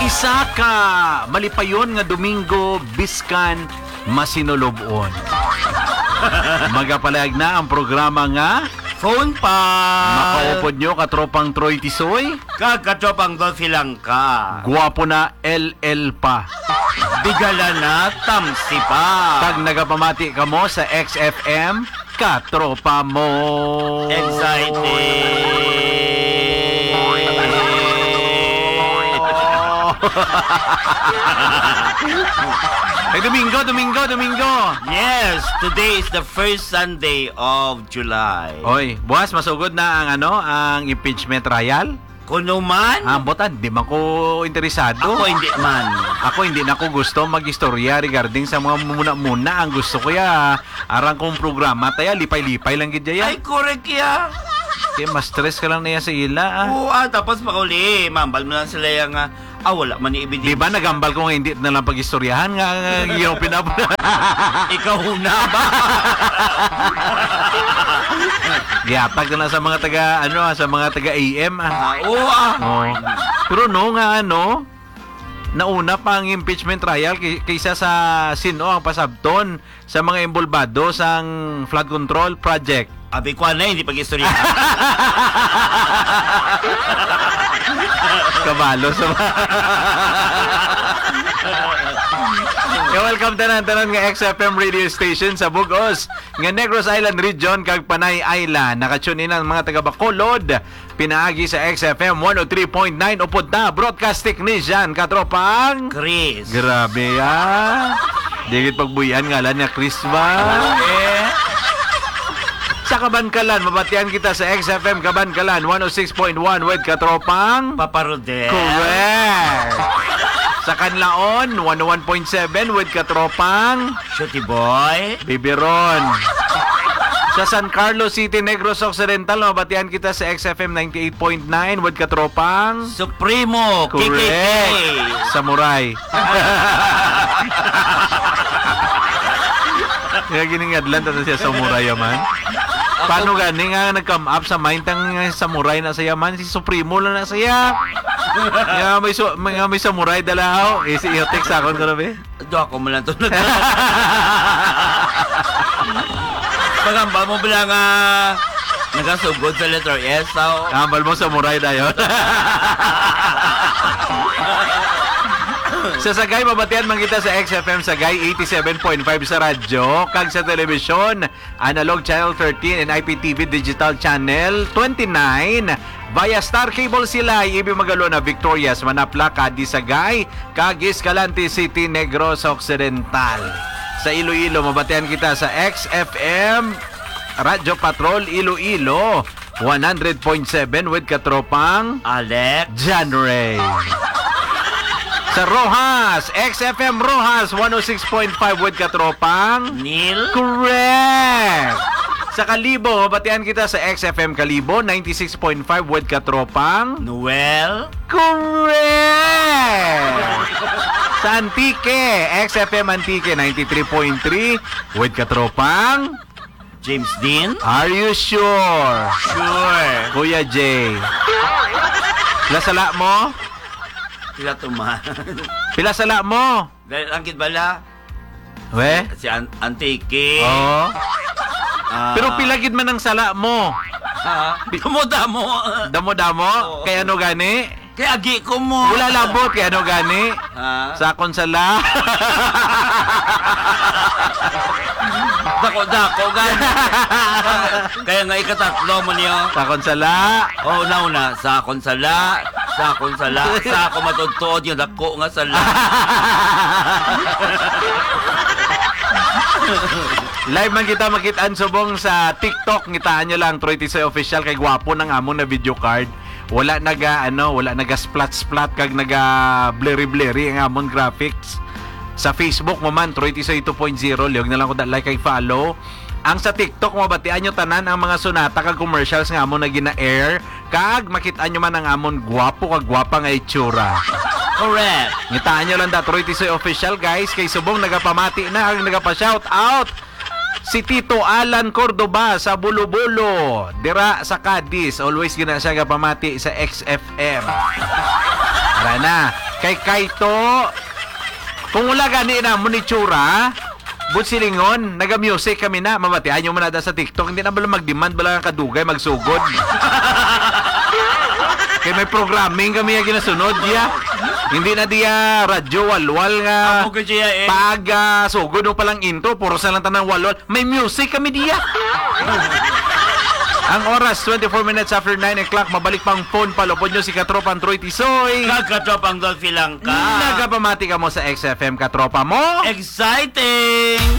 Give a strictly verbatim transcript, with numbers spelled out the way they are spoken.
Isa ka malipayon nga Domingo biskan masinulobon. Magapalayag na ang programa nga Phone pa. makaupod nyo katropang Troy Tisoy. Kakatropang do silang ka. Guwapo na L L pa. Bigala na tamsi pa. Pag nagapamati ka mo sa X F M, katropa mo. Ay, Domingo, Domingo, Domingo. Yes, today is the first Sunday of July. Oy, bukas masugod na ang ano, ang impeachment trial. Kuno man? Ang botan, di man ko interesado. Ako hindi man. Ako hindi na ko gusto mag-istorya regarding sa mga muna-muna. Ang gusto ko ya, arang kong programa, taya lipay-lipay lang gid ya. Ay, correct ya. Kaya mas stress ka lang na ya sa ila. Ah. Oo, ah, tapos pakuli, mambal mo lang sila yung ah, ah, wala man i-ibigay. Di ba nagambal ko nga hindi na lang pag-istoryahan nga yung pinap... Ikaw na ba? Giyatag na lang sa mga taga, ano, sa mga taga A M. Ah. Ah, oo ah. Oh. Pero no nga ano, nauna pa ang impeachment trial kay- kaysa sa sino ang pasabton sa mga involvado sa flood control project. Abi ko na, hindi pag-istorya. Kabalo sa yeah, welcome tanan tanan nga X F M radio station sa Bugos nga Negros Island region kag Panay Island. Nakatune in ang mga taga Bacolod pinaagi sa X F M one oh three point nine upod na broadcast technician katropang Chris. grabe ya. Digit pagbuyan ngalan niya Chris ba? Eh, Sa Kabankalan, mabatian kita sa X F M Kabankalan one oh six point one with katropang Papa Rodel. correct. Sa Canlaon one oh one point seven with katropang Shooty Boy. Bibiron. Sa San Carlos City, Negros Occidental, mabatian kita sa X F M ninety-eight point nine with katropang Supremo. K K K. correct. Samurai. Kaya giningadlan tayo siya samurai man. Paano gani nga nag-come up sa mind tang samurai na saya man, si Supremo lang na saya. Nga may, su- may, nga may samurai dalaw. Eh, si Iotex sa akon ko na ba? Do ako mo lang to. Pagambal mo bilang uh, nagasugod sa letter S. So, Ambal mo samurai dayon. Sa Sagay, mabatian man kita sa X F M Sagay eighty-seven point five sa radyo, kag sa telebisyon, Analog Channel thirteen and I P T V Digital Channel twenty-nine. Via Star Cable sila, ibi magalo na Victorias, Manapla, Cadi, Sagay, kag Escalante City, Negros Occidental. Sa Iloilo, mabatian kita sa X F M Radyo Patrol Iloilo one hundred point seven with katropang Alex. John Ray. Sa Rojas, X F M Rojas one oh six point five with katropang Neil. correct. Sa Kalibo, mabatian kita sa X F M Kalibo ninety-six point five with katropang Noel. correct. Sa Antique, X F M Antique ninety-three point three with katropang James Dean. Are you sure? Sure. Kuya Jay. Lasala mo? Sila tumahan. Pila sala mo? Dahil ang kitbala, We? si An- Antique. Oo. Ah, Pero pilagid man ang sala mo. ha? Damo-damo. Damo-damo? Oo. Kaya ano gani? Kaya agi ko mo. Wala labot. Kaya ano gani? Ha? Sa akong sala. Dako-dako, gani. Kaya nga ikatatlo mo niyo. Sa akong sala. Oh, una-una, sa akong sala, sa akong sala, sa ako matutod yung dako nga sala. Live man kita makitaan subong sa TikTok. Ngitaan nyo lang Troy Tisoy Official kay gwapo ng amon na video card. Wala naga ano, wala naga splat-splat kag naga blurry-blurry ang amon graphics. Sa Facebook mo man Troy Tisoy two point oh, liog na lang ko da like kay follow. Ang sa TikTok mabatian nyo tanan ang mga sonata kag commercials nga amon na gina-air kag makitaan nyo man ang amon gwapo kag gwapa nga itsura. Correct. Ngitaan nyo lang da Troy Tisoy Official guys kay subong nagapamati na ang nagapa-shout out si Tito Alan Cordoba sa Bulubulo dira sa Cadiz. Always gina siya gapamati sa X F M. Ara na Kay Kaito, kung wala gani na mo ni Chura, Butsilingon, naga-music kami na. Mamatihan nyo muna sa TikTok. Hindi na bala mag-demand, bala kang kadugay, magsugod. Kaya may programming kami yung ginasunod, ya. Hindi na diya radyo, walwal nga. Ako ka siya eh. Pag uh, sugod mo palang intro, puro sa lang tanang walwal. May music kami diya. Ang oras, twenty-four minutes after nine o'clock. Mabalik pang phone, palupod nyo si Katropang Troy Tisoy. Nagkatropang Dolphy lang ka. Nagapamati ka mo sa X F M, Katropa mo. Exciting!